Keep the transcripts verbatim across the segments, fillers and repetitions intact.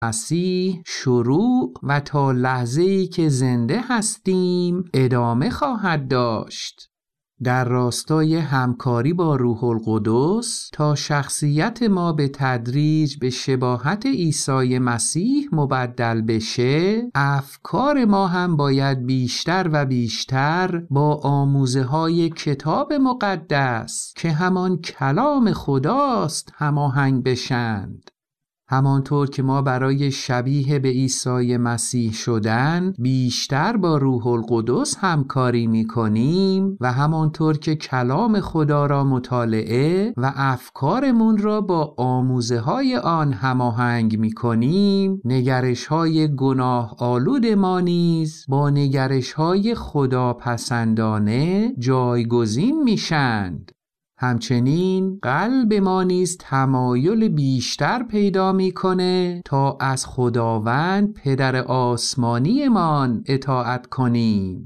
مسیح شروع و تا لحظه‌ای که زنده هستیم ادامه خواهد داشت. در راستای همکاری با روح القدس تا شخصیت ما به تدریج به شباهت عیسی مسیح مبدل بشه، افکار ما هم باید بیشتر و بیشتر با آموزه های کتاب مقدس که همان کلام خداست هماهنگ بشند. همانطور که ما برای شبیه به عیسی مسیح شدن بیشتر با روح القدس همکاری می‌کنیم و همانطور که کلام خدا را مطالعه و افکارمون را با آموزه‌های آن هماهنگ می‌کنیم، نگرش‌های گناه آلود ما نیز با نگرش‌های خداپسندانه جایگزین میشند. همچنین قلب ما نیز تمایل بیشتر پیدا میکنه تا از خداوند پدر آسمانی مان اطاعت کنیم.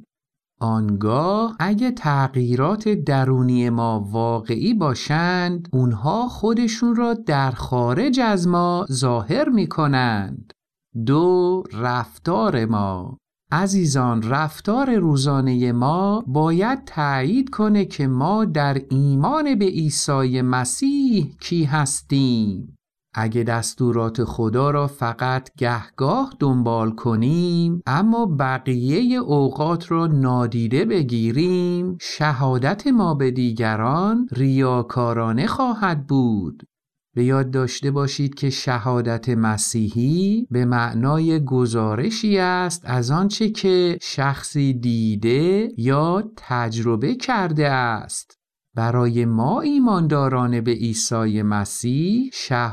آنگاه اگه تغییرات درونی ما واقعی باشند، اونها خودشون را در خارج از ما ظاهر میکنند. دو، رفتار ما. عزیزان، رفتار روزانه ما باید تأیید کنه که ما در ایمان به عیسی مسیح کی هستیم. اگه دستورات خدا را فقط گهگاه دنبال کنیم اما بقیه اوقات را نادیده بگیریم، شهادت ما به دیگران ریاکارانه خواهد بود. به یاد داشته باشید که شهادت مسیحی به معنای گزارشی است از آنچه که شخصی دیده یا تجربه کرده است. برای ما ایمانداران به عیسی مسیح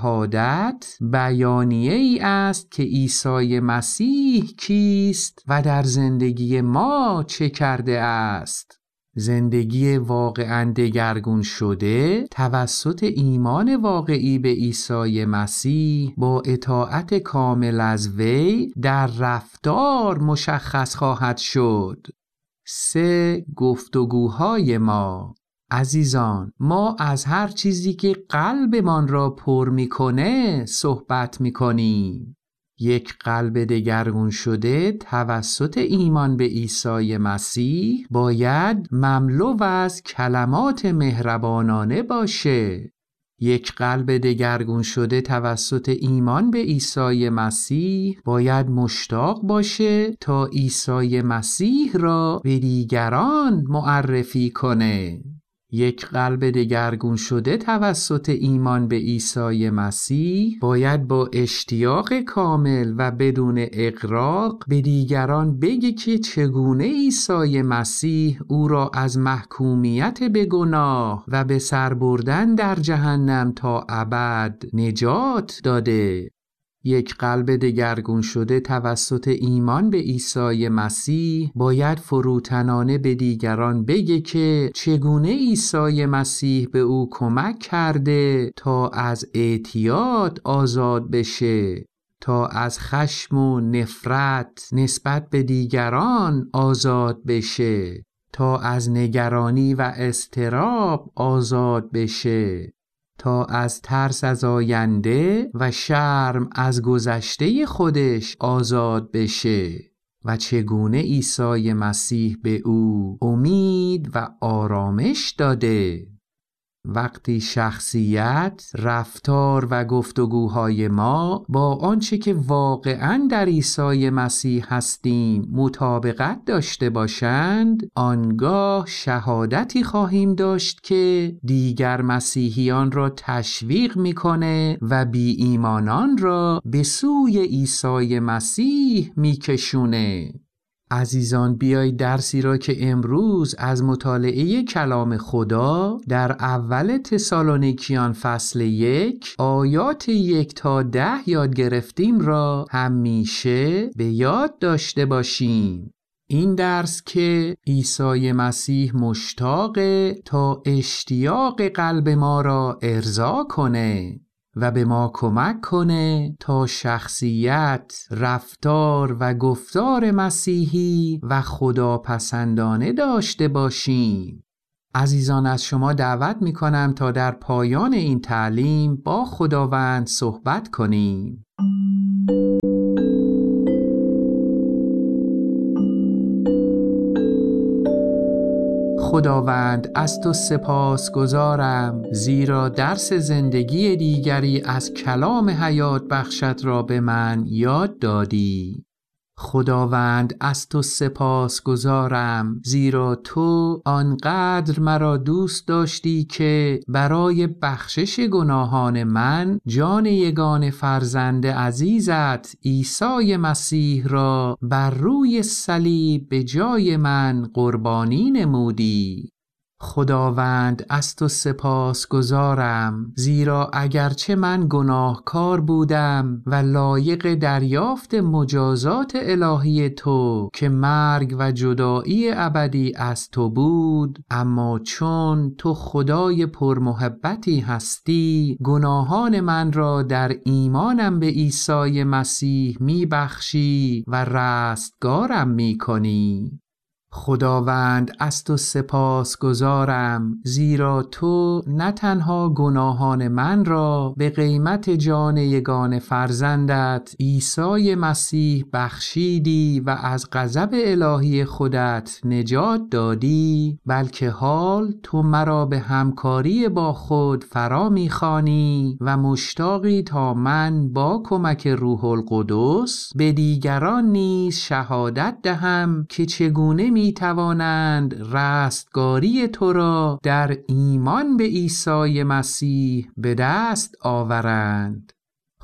شهادت بیانیه ای است که عیسی مسیح کیست و در زندگی ما چه کرده است. زندگی واقعاً دگرگون شده توسط ایمان واقعی به عیسی مسیح با اطاعت کامل از وی در رفتار مشخص خواهد شد. سه، گفتگوهای ما. عزیزان، ما از هر چیزی که قلبمان را پر میکنه صحبت میکنیم. یک قلب دگرگون شده توسط ایمان به عیسی مسیح باید مملو از کلمات مهربانانه باشه. یک قلب دگرگون شده توسط ایمان به عیسی مسیح باید مشتاق باشه تا عیسی مسیح را به دیگران معرفی کنه. یک قلب دگرگون شده توسط ایمان به عیسی مسیح باید با اشتیاق کامل و بدون اغراق به دیگران بگه که چگونه عیسی مسیح او را از محکومیت به گناه و به سر بردن در جهنم تا ابد نجات داده. یک قلب دگرگون شده توسط ایمان به عیسی مسیح باید فروتنانه به دیگران بگه که چگونه عیسی مسیح به او کمک کرده تا از اعتیاد آزاد بشه، تا از خشم و نفرت نسبت به دیگران آزاد بشه، تا از نگرانی و اضطراب آزاد بشه، تا از ترس از آینده و شرم از گذشته خودش آزاد بشه و چگونه عیسی مسیح به او امید و آرامش داده. وقتی شخصیت، رفتار و گفتگوهای ما با آنچه که واقعاً در عیسی مسیح هستیم مطابقت داشته باشند، آنگاه شهادتی خواهیم داشت که دیگر مسیحیان را تشویق میکنه و بی ایمانان را به سوی عیسی مسیح میکشونه. عزیزان، بیایید درسی را که امروز از مطالعه کلام خدا در اول تسالونیکیان فصل یک آیات یک تا ده یاد گرفتیم را همیشه به یاد داشته باشیم. این درس که عیسی مسیح مشتاقه تا اشتیاق قلب ما را ارضا کنه و به ما کمک کنه تا شخصیت، رفتار و گفتار مسیحی و خداپسندانه داشته باشیم. عزیزان، از شما دعوت می کنم تا در پایان این تعلیم با خداوند صحبت کنیم. خداوند از تو سپاسگزارم، زیرا درس زندگی دیگری از کلام حیات بخشت را به من یاد دادی. خداوند از تو سپاسگزارم، زیرا تو آنقدر مرا دوست داشتی که برای بخشش گناهان من جان یگانه فرزند عزیزت عیسی مسیح را بر روی صلیب به جای من قربانی نمودی. خداوند از تو سپاسگزارم، زیرا اگرچه من گناهکار بودم و لایق دریافت مجازات الهی تو که مرگ و جدایی ابدی از تو بود، اما چون تو خدای پرمحبتی هستی گناهان من را در ایمانم به عیسی مسیح میبخشی و رستگارم میکنی. خداوند از تو سپاسگزارم، زیرا تو نه تنها گناهان من را به قیمت جان یگانه فرزندت عیسی مسیح بخشیدی و از غضب الهی خودت نجات دادی، بلکه حال تو مرا به همکاری با خود فرا می‌خوانی و مشتاقی تا من با کمک روح القدس به دیگران نیز شهادت دهم که چگونه می می توانند رستگاری تو را در ایمان به عیسی مسیح به دست آورند.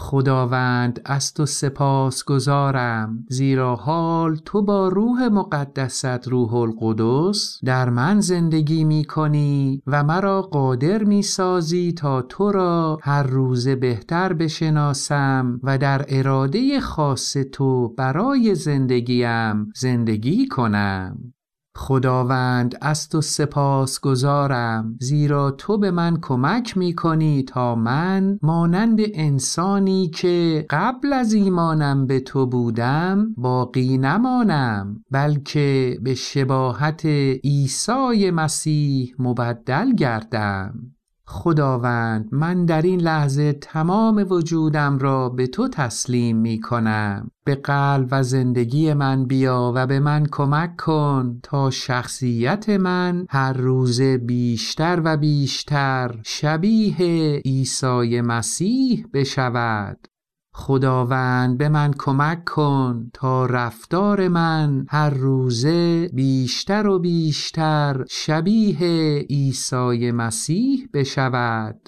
خداوند از تو سپاسگزارم، زیرا حال تو با روح مقدست روح القدس در من زندگی می کنی و مرا قادر می سازی تا تو را هر روز بهتر بشناسم و در اراده خاص تو برای زندگیم زندگی کنم. خداوند از تو سپاسگزارم، زیرا تو به من کمک می کنی تا من مانند انسانی که قبل از ایمانم به تو بودم باقی نمانم، بلکه به شباهت عیسی مسیح مبدل گردم. خداوند من در این لحظه تمام وجودم را به تو تسلیم می کنم. به قلب و زندگی من بیا و به من کمک کن تا شخصیت من هر روز بیشتر و بیشتر شبیه عیسی مسیح بشود. خداوند به من کمک کن تا رفتار من هر روزه بیشتر و بیشتر شبیه عیسی مسیح بشود.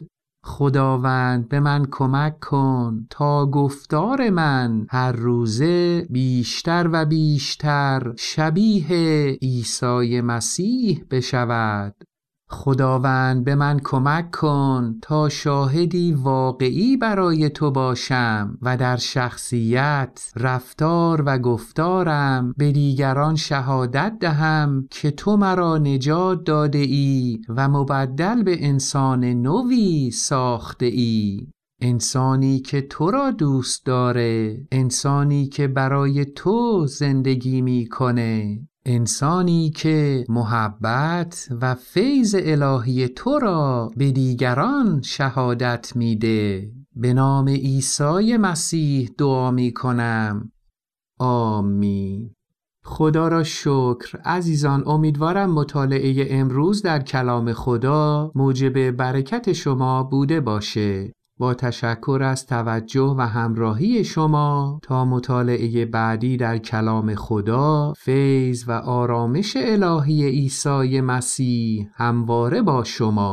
خداوند به من کمک کن تا گفتار من هر روزه بیشتر و بیشتر شبیه عیسی مسیح بشود. خداوند به من کمک کن تا شاهدی واقعی برای تو باشم و در شخصیت، رفتار و گفتارم به دیگران شهادت دهم که تو مرا نجات داده ای و مبدل به انسان نوی ساخته ای. انسانی که تو را دوست داره، انسانی که برای تو زندگی میکنه، انسانی که محبت و فیض الهی تو را به دیگران شهادت میده. به نام عیسی مسیح دعا میکنم. آمین. خدا را شکر. عزیزان، امیدوارم مطالعه امروز در کلام خدا موجب برکت شما بوده باشه. با تشکر از توجه و همراهی شما تا مطالعه بعدی در کلام خدا، فیض و آرامش الهی عیسی مسیح همواره با شما.